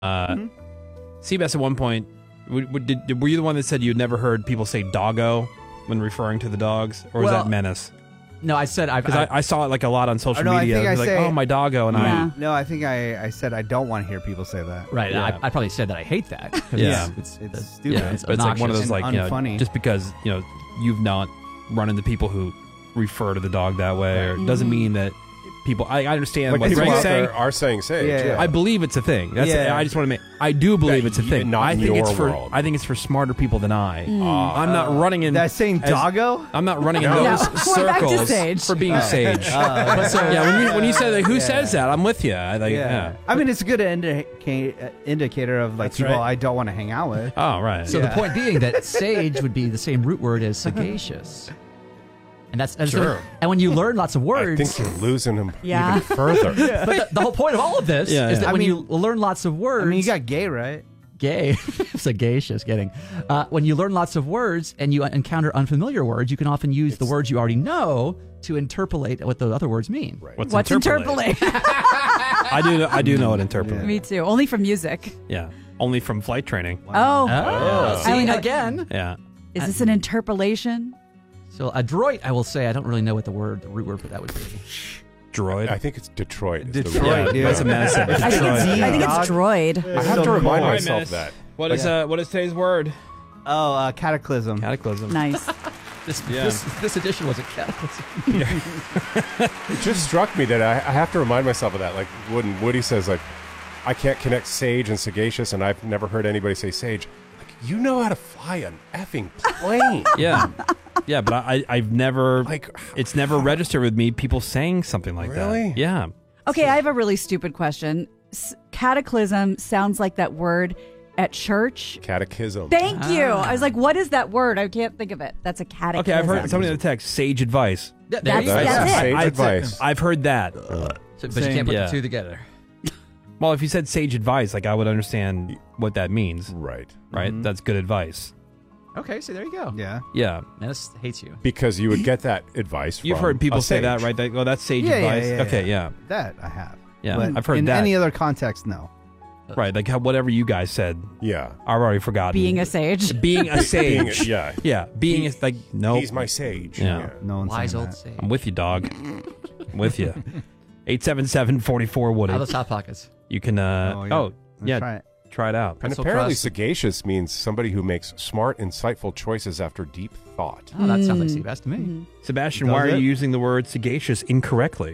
Seabass, at one point, were you the one that said you'd never heard people say doggo when referring to the dogs? Or was that Menace? No, I said because I saw it like a lot on social no, media. I think I like, say, oh, my doggo, and No, I think I said I don't want to hear people say that. Right. Yeah. I probably said that I hate that. Yeah. It's stupid. Yeah, but it's like one of those, like, unfunny. just because you've not run into people who refer to the dog that way, or it doesn't mean that people. I understand Like what people Greg's out saying. there are saying sage. Yeah. I believe it's a thing. That's Yeah. I just want to make. I do believe it's a thing. not I in think your it's for. world. I think it's for smarter people than I. I'm not running in. That's saying doggo? I'm not running in No. those We're back to circles sage. for being sage. Yeah, when you say like, who says that, I'm with you. Yeah. I mean, it's a good indicator of like That's people right. I don't want to hang out with. Oh, right. So the point being that sage would be the same root word as sagacious. And that's Sure. And when you learn lots of I words, think you're losing them Yeah. even further. but the whole point of all of this Yeah, is yeah. that I when mean- you learn lots of words, I mean, you got gay, right? gay, sagacious, getting. When you learn lots of words and you encounter unfamiliar words, you can often use the words you already know to interpolate what the other words mean. Right. What's interpolate? I do know what interpolate. Me too. Only from music. Yeah, only from flight training. Oh. See, I only know- again. Yeah. Is this an interpolation? So adroit, I will say, I don't really know what the root word for that would be. Droid. I think it's Detroit. is the Detroit, word. yeah. That's a medicine. I think it's droid. I have to remind All right, myself Menace. that. What is today's word? Oh, cataclysm. Cataclysm. Nice. This edition was a cataclysm. It just struck me that I have to remind myself of that. Like when Woody says, like, I can't connect sage and sagacious, and I've never heard anybody say sage. Like, you know how to fly an effing plane. Yeah. Yeah, but I've never, Like, it's never registered with me people saying something like Really? that. Yeah. Okay, I have a really stupid question. Cataclysm sounds like that word at church. Catechism. Thank you. I was like, what is that word? I can't think of it. That's a cataclysm. Okay, I've heard somebody in the text, sage advice. There you go. That's it. sage I've- advice. I've heard that. But you Same. can't put Yeah. the two together. Well, if you said sage advice, like I would understand what that means, Right. right? That's good advice. Okay, so there you go. Yeah. Yeah. Menace hates you. Because you would get that advice You've from heard people a say that, sage. right? That, oh, that's sage Yeah, advice. yeah, Okay, yeah. That I have. Yeah, But I've heard in that. any other context, no. Right, like whatever you guys said, Yeah. I've already forgotten. Being a sage. Being a sage. Being- yeah. Yeah, being a, like, no. He's my sage. Yeah. No one's Wise saying old that. sage. I'm with you, dog. I'm with you. 877-44 Woody. How those hot pockets? You can, Oh, yeah. Let's yeah, try it. try it out. And Pretzel apparently crust. sagacious means somebody who makes smart, insightful choices after deep thought. Oh, that sounds like Seabass to me. Sebastian, Does why are it? you using the word sagacious incorrectly?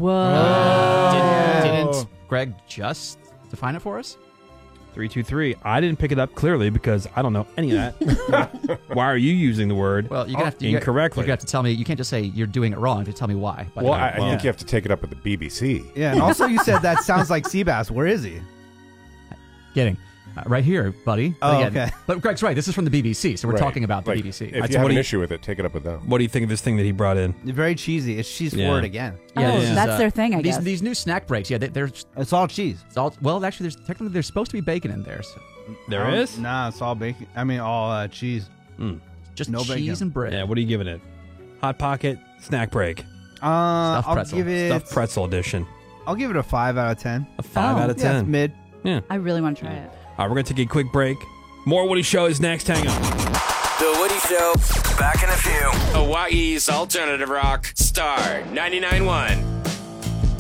Whoa. Didn't Greg just define it for us? 323. I didn't pick it up clearly because I don't know any of that. Why are you using the word Well, you're gonna have to incorrectly? You're gonna have to tell me. You can't just say you're doing it wrong. You have to tell me why. Well, I think you have to take it up with the BBC. Yeah, and also you said that sounds like Seabass. Where is he? Getting right here, buddy. But Oh, again, okay. But Greg's right. This is from the BBC, so we're Right. talking about the Like, BBC. If That's you have what an he- issue with it, take it up with them. What do you think of this thing that he brought in? You're very cheesy. It's cheese Yeah. forward again. Oh, this is, that's their thing, I guess. These new snack breaks, yeah, they're It's all cheese. it's all well. Actually, there's supposed to be bacon in there. So There is? Nah, it's all bacon. I mean, all cheese. just No cheese bacon. and bread. Yeah, what are you giving it? Hot Pocket, snack break, Stuffed I'll pretzel. give it. stuffed pretzel edition. I'll give it a 5 out of 10. A 5 Oh. out of Yeah, 10. it's mid. Yeah. I really want to try it. All right, we're going to take a quick break. More Woody Show is next. Hang on. The Woody Show. Back in a few. Hawaii's alternative rock. Star 99.1.